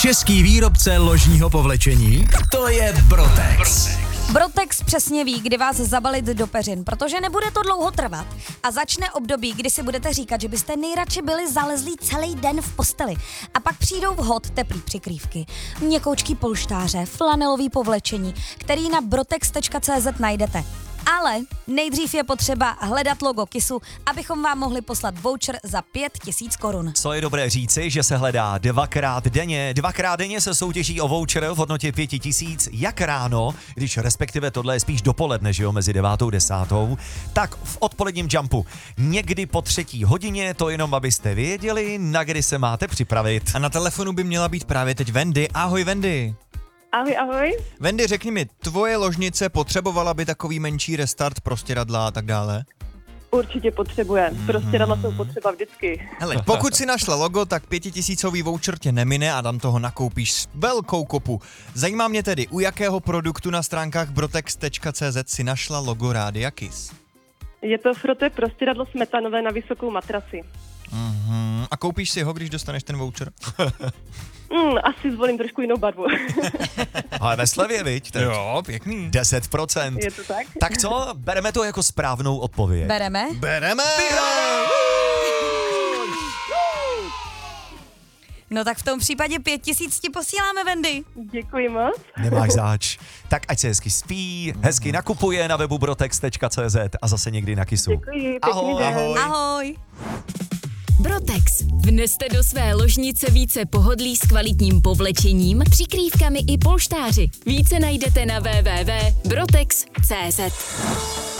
Český výrobce ložního povlečení, to je Brotex. Brotex přesně ví, kdy vás zabalit do peřin, protože nebude to dlouho trvat a začne období, kdy si budete říkat, že byste nejradši byli zalezlí celý den v posteli. A pak přijdou vhod teplý přikrývky, měkoučký polštáře, flanelový povlečení, který na brotex.cz najdete. Ale nejdřív je potřeba hledat logo KISu, abychom vám mohli poslat voucher za 5 000 korun. Co je dobré říci, že se hledá dvakrát denně. Dvakrát denně se soutěží o voucher v hodnotě 5 000, jak ráno, když respektive tohle je spíš dopoledne, že jo, mezi 9. a 10. tak v odpoledním jumpu. Někdy po 3. hodině, to jenom abyste věděli, na kdy se máte připravit. A na telefonu by měla být právě teď Wendy. Ahoj Wendy. Ahoj, ahoj. Wendy, řekni mi, tvoje ložnice potřebovala by takový menší restart, prostěradla a tak dále? Určitě potřebuje. Prostěradla jsou potřeba vždycky. Hele, pokud si našla logo, tak 5 000 voucher tě nemine a tam toho nakoupíš s velkou kopu. Zajímá mě tedy, u jakého produktu na stránkách brotex.cz si našla logo Rádia KIS? Je to froté prostěradlo smetanové na vysokou matraci. A koupíš si ho, když dostaneš ten voucher? Asi zvolím trošku jinou barvu. Ale ve slevě, viď? Teď. Jo, pěkný. 10%. Je to tak? Tak co? Bereme to jako správnou odpověď. Bereme? Bereme! No tak v tom případě 5 000 ti posíláme, Wendy. Děkuji moc. Nemáš zač. Tak ať se hezky spí, hezky nakupuje na webu brotex.cz a zase někdy na KISu. Děkuji, pěkný Ahoj, den. ahoj. Ahoj. Brotex. Vneste do své ložnice více pohodlí s kvalitním povlečením, přikrývkami i polštáři. Více najdete na www.brotex.cz.